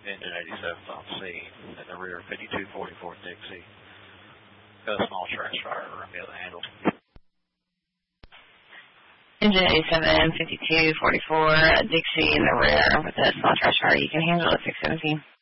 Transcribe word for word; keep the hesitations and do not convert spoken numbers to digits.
engine eighty-seven's on scene, in the rear fifty-two forty-four Dixie. Got a small trash fire around the other handle. Engine eighty-seven, fifty-two forty-four Dixie in the rear with a small trash fire. You can handle it, six seventeen.